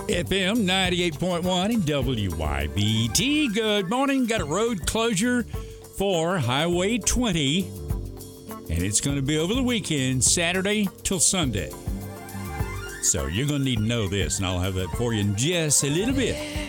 FM 98.1 and WYBT. Good morning. Got a road closure for Highway 20, and it's going to be over the weekend, Saturday till Sunday. So you're going to need to know this, and I'll have that for you in just a little bit.